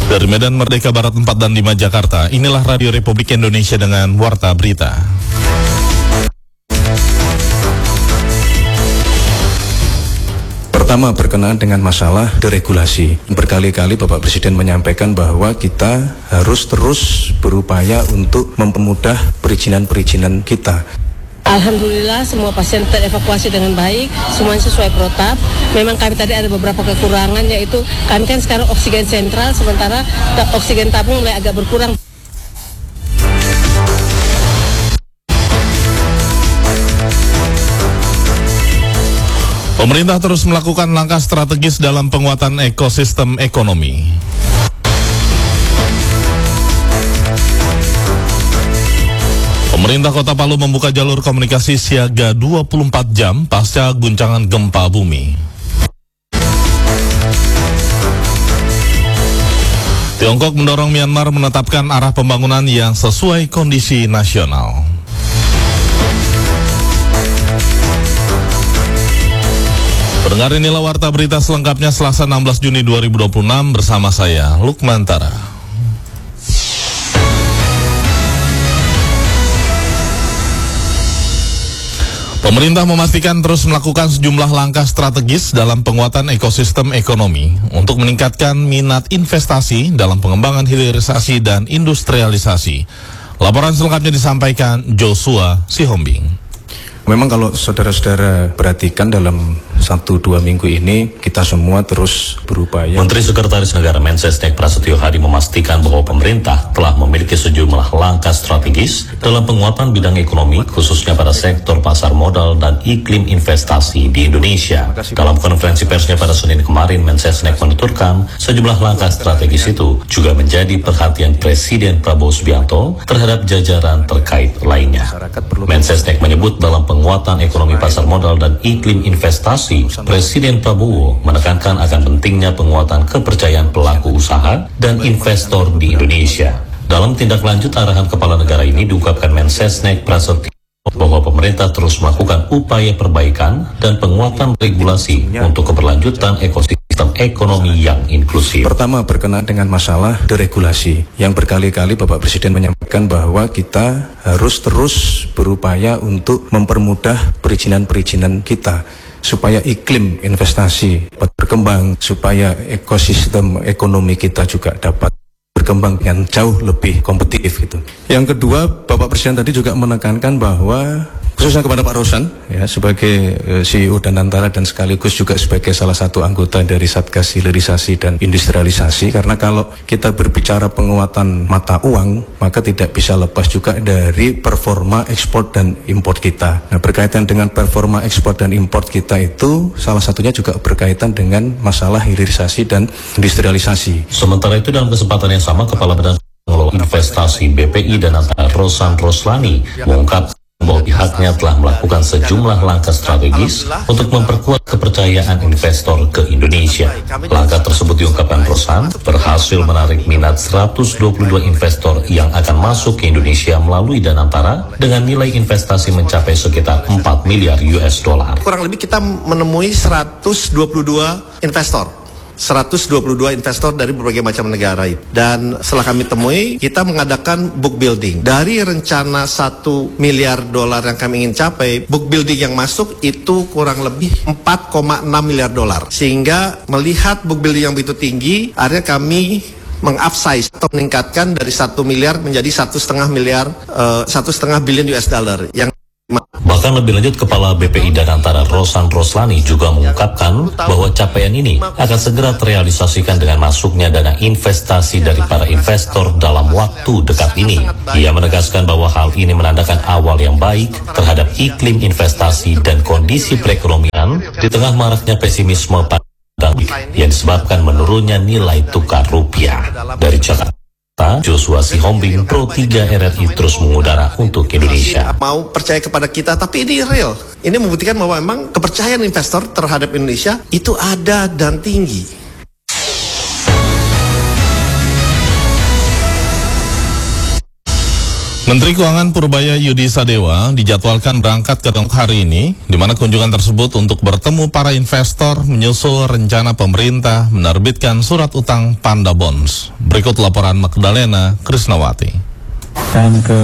Dari Medan Merdeka Barat 4 dan 5 Jakarta, inilah Radio Republik Indonesia dengan Warta Berita. Pertama, berkenaan dengan masalah deregulasi. Berkali-kali Bapak Presiden menyampaikan bahwa kita harus terus berupaya untuk mempermudah perizinan-perizinan kita. Alhamdulillah semua pasien terevakuasi dengan baik, semuanya sesuai protap. Memang kami tadi ada beberapa kekurangan, yaitu kami kan sekarang oksigen sentral, sementara oksigen tabung mulai agak berkurang. Pemerintah terus melakukan langkah strategis dalam penguatan ekosistem ekonomi. Pemerintah Kota Palu membuka jalur komunikasi siaga 24 jam pasca guncangan gempa bumi. Tiongkok mendorong Myanmar menetapkan arah pembangunan yang sesuai kondisi nasional. Pendengar, inilah Warta Berita selengkapnya Selasa 16 Juni 2026 bersama saya, Lukman Tara. Pemerintah memastikan terus melakukan sejumlah langkah strategis dalam penguatan ekosistem ekonomi untuk meningkatkan minat investasi dalam pengembangan hilirisasi dan industrialisasi. Laporan selengkapnya disampaikan Joshua Sihombing. Memang kalau saudara-saudara perhatikan dalam 1-2 minggu ini kita semua terus berupaya. Menteri Sekretaris Negara Mensesnek Prasetyo Hadi memastikan bahwa pemerintah telah memiliki sejumlah langkah strategis dalam penguatan bidang ekonomi khususnya pada sektor pasar modal dan iklim investasi di Indonesia. Dalam konferensi persnya pada Senin kemarin, Mensesnek menuturkan sejumlah langkah strategis itu juga menjadi perhatian Presiden Prabowo Subianto terhadap jajaran terkait lainnya. Mensesnek menyebut dalam penguatan ekonomi pasar modal dan iklim investasi, Presiden Prabowo menekankan akan pentingnya penguatan kepercayaan pelaku usaha dan investor di Indonesia. Dalam tindak lanjut arahan Kepala Negara ini diungkapkan Mensesnek Prasetyo bahwa pemerintah terus melakukan upaya perbaikan dan penguatan regulasi untuk keberlanjutan ekosistem ekonomi yang inklusif. Pertama, berkenaan dengan masalah deregulasi. Yang berkali-kali Bapak Presiden menyampaikan bahwa kita harus terus berupaya untuk mempermudah perizinan-perizinan kita supaya iklim investasi dapat berkembang, supaya ekosistem ekonomi kita juga dapat berkembang dengan jauh lebih kompetitif gitu. Yang kedua, Bapak Presiden tadi juga menekankan bahwa khususnya kepada Pak Rosan ya sebagai CEO Danantara dan sekaligus juga sebagai salah satu anggota dari Satgas Hilirisasi dan Industrialisasi, karena kalau kita berbicara penguatan mata uang maka tidak bisa lepas juga dari performa ekspor dan impor kita. Nah, berkaitan dengan performa ekspor dan impor kita itu salah satunya juga berkaitan dengan masalah hilirisasi dan industrialisasi. Sementara itu dalam kesempatan yang sama, Kepala Badan Pengelola Investasi BPI Danantara Rosan Roslani mengungkap bahwa pihaknya telah melakukan sejumlah langkah strategis untuk memperkuat kepercayaan investor ke Indonesia. Langkah tersebut diungkapkan Rosan berhasil menarik minat 122 investor yang akan masuk ke Indonesia melalui Danantara dengan nilai investasi mencapai sekitar 4 miliar US dollar. Kurang lebih kita menemui 122 investor dari berbagai macam negara itu. Dan setelah kami temui, kita mengadakan book building. Dari rencana 1 miliar dolar yang kami ingin capai, book building yang masuk itu kurang lebih 4,6 miliar dolar. Sehingga melihat book building yang begitu tinggi, akhirnya kami meng-upsize atau meningkatkan dari 1 miliar menjadi 1,5 billion US dollar. Yang bahkan lebih lanjut, Kepala BPI Danantara Rosan Roslani juga mengungkapkan bahwa capaian ini akan segera terrealisasikan dengan masuknya dana investasi dari para investor dalam waktu dekat ini. Ia menegaskan bahwa hal ini menandakan awal yang baik terhadap iklim investasi dan kondisi perekonomian di tengah maraknya pesimisme yang disebabkan menurunnya nilai tukar rupiah. Dari Jakarta, Joshua Sihombing, Pro 3 RRI terus mengudara untuk Indonesia. Mau percaya kepada kita, tapi ini real. Ini membuktikan bahwa memang kepercayaan investor terhadap Indonesia itu ada dan tinggi. Menteri Keuangan Purbaya Yudi Sadewa dijadwalkan berangkat ke Tiongkok hari ini, di mana kunjungan tersebut untuk bertemu para investor menyusul rencana pemerintah menerbitkan surat utang Panda Bonds. Berikut laporan Magdalena Krisnawati. Dan ke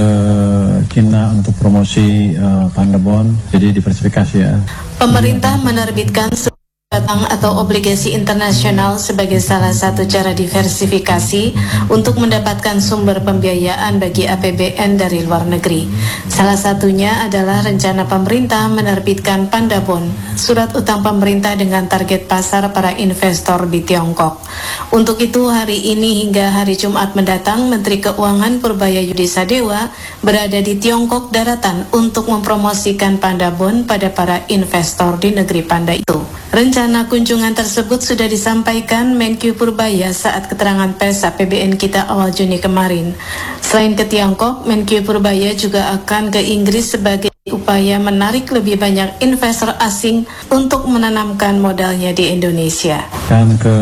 Cina untuk promosi Panda Bond, jadi diversifikasi ya. Pemerintah menerbitkan surat utang atau obligasi internasional sebagai salah satu cara diversifikasi untuk mendapatkan sumber pembiayaan bagi APBN dari luar negeri. Salah satunya adalah rencana pemerintah menerbitkan Panda Bond, surat utang pemerintah dengan target pasar para investor di Tiongkok. Untuk itu hari ini hingga hari Jumat mendatang, Menteri Keuangan Purbaya Yudi Sadewa berada di Tiongkok daratan untuk mempromosikan Panda Bond pada para investor di negeri Panda itu. Rencana kunjungan tersebut sudah disampaikan Menkyu Purbaya saat keterangan pers APBN kita awal Juni kemarin. Selain ke Tiongkok, Menkyu Purbaya juga akan ke Inggris sebagai upaya menarik lebih banyak investor asing untuk menanamkan modalnya di Indonesia. Dan ke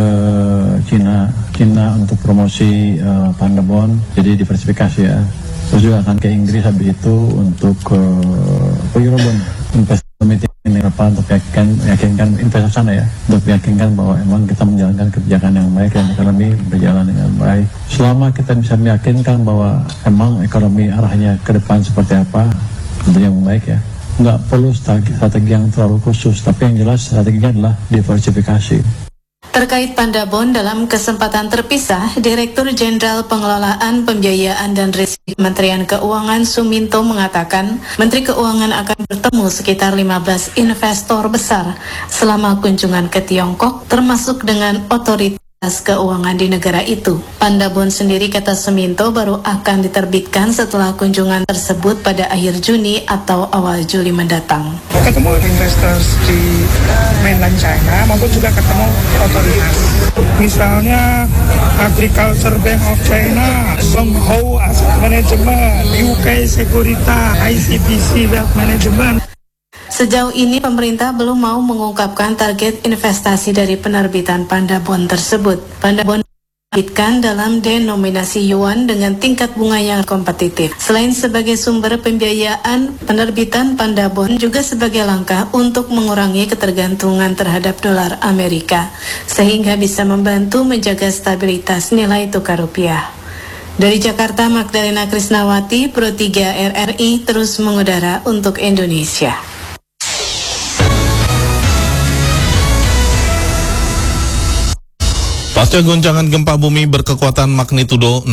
Cina untuk promosi Panda Bond, jadi diversifikasi ya. Terus juga akan ke Inggris habis itu untuk ke Eurobond investor meeting ini untuk meyakinkan investor sana ya, untuk meyakinkan bahwa emang kita menjalankan kebijakan yang baik dan ekonomi berjalan dengan baik. Selama kita bisa meyakinkan bahwa emang ekonomi arahnya ke depan seperti apa, tentunya yang baik ya. Nggak perlu strategi yang terlalu khusus, tapi yang jelas strateginya adalah diversifikasi. Terkait Panda Bond, dalam kesempatan terpisah, Direktur Jenderal Pengelolaan Pembiayaan dan Risiko Kementerian Keuangan Suminto mengatakan Menteri Keuangan akan bertemu sekitar 15 investor besar selama kunjungan ke Tiongkok, termasuk dengan otoritas keuangan di negara itu. Panda Bond sendiri, kata Suminto, baru akan diterbitkan setelah kunjungan tersebut pada akhir Juni atau awal Juli mendatang. Ketemu investor di mainland China maupun juga ketemu otoritas. Misalnya Agriculture Bank of China, Songhou Asset Management, UK Securitas, ICBC Wealth Management. Sejauh ini pemerintah belum mau mengungkapkan target investasi dari penerbitan Panda Bond tersebut. Panda Bond diterbitkan dalam denominasi yuan dengan tingkat bunga yang kompetitif. Selain sebagai sumber pembiayaan, penerbitan Panda Bond juga sebagai langkah untuk mengurangi ketergantungan terhadap dolar Amerika, sehingga bisa membantu menjaga stabilitas nilai tukar rupiah. Dari Jakarta, Magdalena Krisnawati, Pro 3 RRI terus mengudara untuk Indonesia. Pasca guncangan gempa bumi berkekuatan magnitudo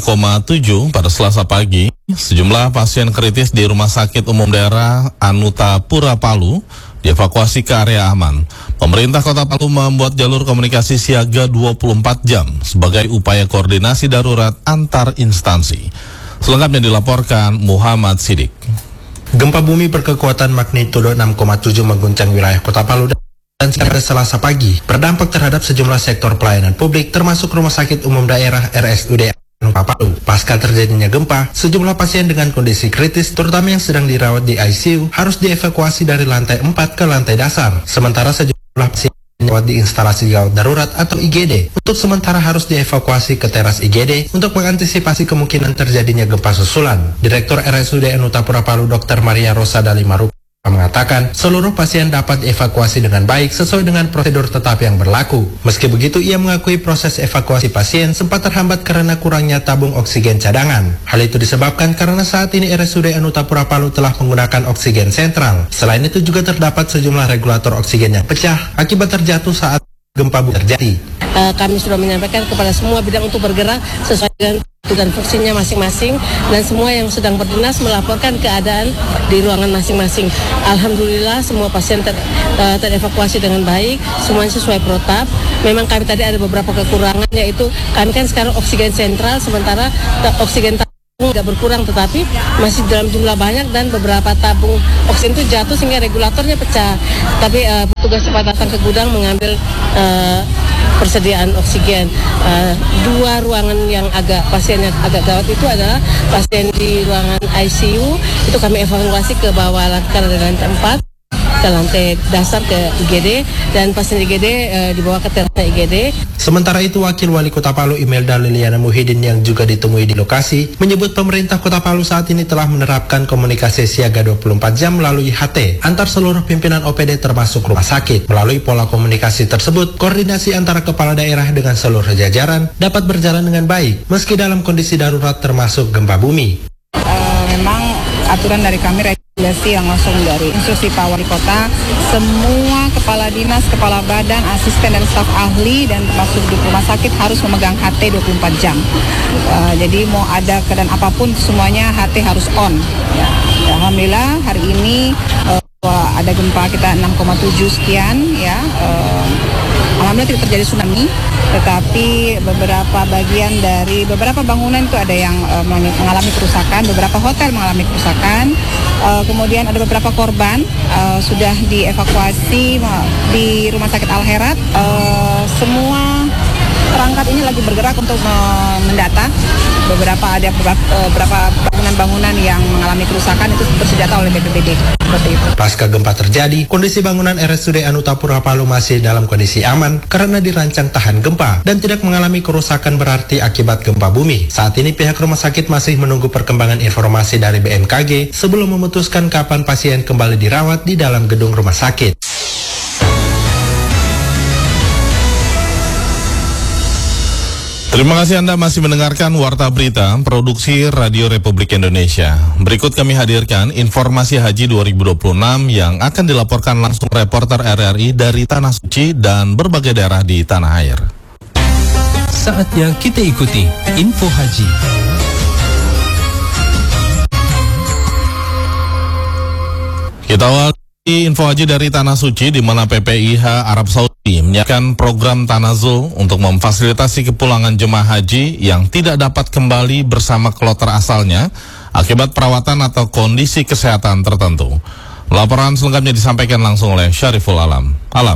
6,7 pada Selasa pagi, sejumlah pasien kritis di Rumah Sakit Umum Daerah Anutapura Palu dievakuasi ke area aman. Pemerintah Kota Palu membuat jalur komunikasi siaga 24 jam sebagai upaya koordinasi darurat antar instansi. Selengkapnya dilaporkan Muhammad Sidik. Gempa bumi berkekuatan magnitudo 6,7 mengguncang wilayah Kota Palu dan pada Selasa pagi berdampak terhadap sejumlah sektor pelayanan publik termasuk Rumah Sakit Umum Daerah RSUD Anutapura Palu. Pasca terjadinya gempa, sejumlah pasien dengan kondisi kritis terutama yang sedang dirawat di ICU harus dievakuasi dari lantai 4 ke lantai dasar. Sementara sejumlah pasien dirawat di instalasi gawat darurat atau IGD untuk sementara harus dievakuasi ke teras IGD untuk mengantisipasi kemungkinan terjadinya gempa susulan. Direktur RSUD Anutapura Palu Dr. Maria Rosa Dalimarupa mengatakan seluruh pasien dapat dievakuasi dengan baik sesuai dengan prosedur tetap yang berlaku. Meski begitu, ia mengakui proses evakuasi pasien sempat terhambat karena kurangnya tabung oksigen cadangan. Hal itu disebabkan karena saat ini RSUD Anutapura Palu telah menggunakan oksigen sentral. Selain itu juga terdapat sejumlah regulator oksigen yang pecah akibat terjatuh saat gempa bumi terjadi. Kami sudah menyampaikan kepada semua bidang untuk bergerak sesuai dengan dan fungsinya masing-masing, dan semua yang sedang berdinas melaporkan keadaan di ruangan masing-masing. Alhamdulillah semua pasien terevakuasi dengan baik, semuanya sesuai protap. Memang kami tadi ada beberapa kekurangan, yaitu kami kan sekarang oksigen sentral, sementara oksigen tabung tidak berkurang, tetapi masih dalam jumlah banyak dan beberapa tabung oksigen itu jatuh sehingga regulatornya pecah. Tapi petugas cepat datang ke gudang mengambil persediaan oksigen. Dua ruangan yang pasiennya agak gawat itu adalah pasien di ruangan ICU, itu kami evakuasi ke bawah ke lantai 4. ke lantai dasar ke IGD dan pasien IGD dibawa ke teras IGD. Sementara itu, Wakil Wali Kota Palu Imelda Liliana Muhyiddin yang juga ditemui di lokasi menyebut pemerintah Kota Palu saat ini telah menerapkan komunikasi siaga 24 jam melalui HT antar seluruh pimpinan OPD termasuk rumah sakit. Melalui pola komunikasi tersebut, koordinasi antara kepala daerah dengan seluruh jajaran dapat berjalan dengan baik meski dalam kondisi darurat termasuk gempa bumi. Memang aturan dari kami regulasi yang langsung dari instruksi Pak Wali Kota, semua kepala dinas, kepala badan, asisten dan staf ahli dan termasuk di rumah sakit harus memegang HT 24 jam. Jadi mau ada keadaan apapun semuanya HT harus on. Ya, alhamdulillah hari ini ada gempa kita 6,7 sekian ya. Alhamdulillah tidak terjadi tsunami, tetapi beberapa bagian dari beberapa bangunan itu ada yang mengalami kerusakan, beberapa hotel mengalami kerusakan, kemudian ada beberapa korban sudah dievakuasi di Rumah Sakit Al Herat. Semua perangkat ini lagi bergerak untuk mendata ada beberapa bangunan-bangunan yang mengalami kerusakan itu bersenjata oleh BPBD. Seperti itu. Pasca gempa terjadi, kondisi bangunan RSUD Anu Tapura Palu masih dalam kondisi aman karena dirancang tahan gempa dan tidak mengalami kerusakan berarti akibat gempa bumi. Saat ini pihak rumah sakit masih menunggu perkembangan informasi dari BMKG sebelum memutuskan kapan pasien kembali dirawat di dalam gedung rumah sakit. Terima kasih Anda masih mendengarkan Warta Berita Produksi Radio Republik Indonesia. Berikut kami hadirkan informasi haji 2026 yang akan dilaporkan langsung reporter RRI dari Tanah Suci dan berbagai daerah di tanah air. Saatnya kita ikuti info haji. Kita awal info haji dari Tanah Suci, di mana PPIH Arab Saudi menyiapkan program Tanazul untuk memfasilitasi kepulangan jemaah haji yang tidak dapat kembali bersama kloter asalnya akibat perawatan atau kondisi kesehatan tertentu. Laporan selengkapnya disampaikan langsung oleh Syariful Alam.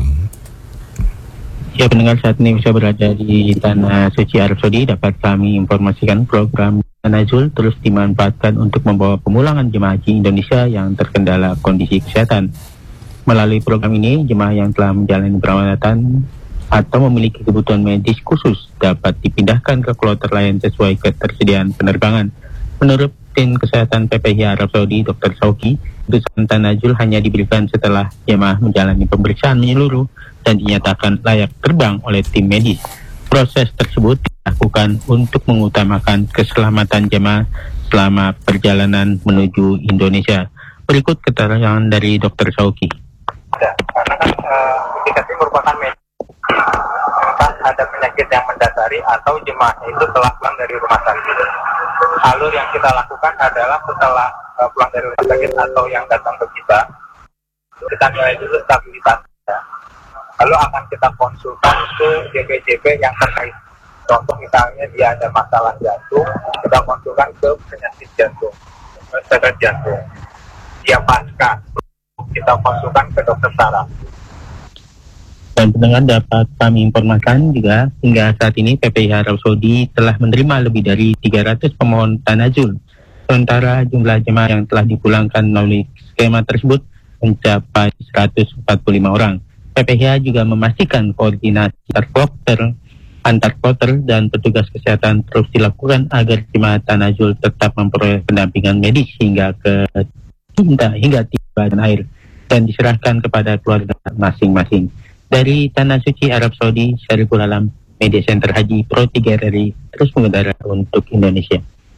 Ya, pendengar, saat ini bisa berada di Tanah Suci Arab Saudi, dapat kami informasikan program Tanazul terus dimanfaatkan untuk membawa pemulangan jemaah haji Indonesia yang terkendala kondisi kesehatan. Melalui program ini, jemaah yang telah menjalani perawatan atau memiliki kebutuhan medis khusus dapat dipindahkan ke kloter lain sesuai ketersediaan penerbangan. Menurut tim kesehatan PPIH Arab Saudi, Dr. Sauki, keputusan Tanazul hanya diberikan setelah jemaah menjalani pemeriksaan menyeluruh dan dinyatakan layak terbang oleh tim medis. Proses tersebut dilakukan untuk mengutamakan keselamatan jemaah selama perjalanan menuju Indonesia. Berikut keterangan dari Dr. Sauki. Karena kan indikasi merupakan medis, entah ada penyakit yang mendasari atau jemaah itu telah pulang dari rumah sakit. Alur yang kita lakukan adalah setelah pulang dari rumah sakit atau yang datang ke kita nilai dulu stabilitasnya. Lalu akan kita konsultan ke JP-JP yang terkait. Contoh misalnya dia ada masalah jantung, kita konsultan ke penyakit jantung, sakit jantung. Dia pasca, kita konsultan ke dokter saraf. Dan pendengar, dapat kami informasikan juga hingga saat ini PPIH Arab Saudi telah menerima lebih dari 300 pemohon Tanazul. Sementara jumlah jemaah yang telah dipulangkan melalui skema tersebut mencapai 145 orang. PPIH juga memastikan koordinasi antar kloter dan petugas kesehatan terus dilakukan agar jemaah Tanazul tetap memperoleh pendampingan medis hingga tiba dan air dan diserahkan kepada keluarga masing-masing. Dari Tanah Suci Arab Saudi, Syariful Alam, Media Center Haji Pro 3 RRI terus mengudara untuk Indonesia.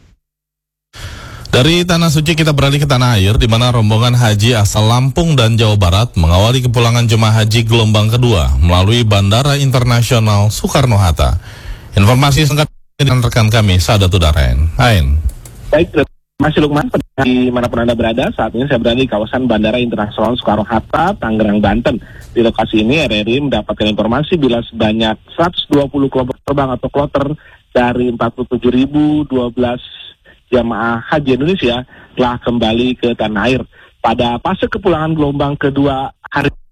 Dari Tanah Suci kita beralih ke tanah air, di mana rombongan haji asal Lampung dan Jawa Barat mengawali kepulangan jemaah haji gelombang kedua melalui Bandara Internasional Soekarno-Hatta. Informasi selengkapnya dengan rekan kami, Sadatul Darain. Baik, Mas Lukman, dimanapun Anda berada, saat ini saya berada di kawasan Bandara Internasional Soekarno-Hatta, Tangerang, Banten. Di lokasi ini RRI mendapatkan informasi bila sebanyak 120 kelompok terbang atau kloter dari 47.012 jamaah haji Indonesia telah kembali ke tanah air. Pada fase kepulangan gelombang kedua hari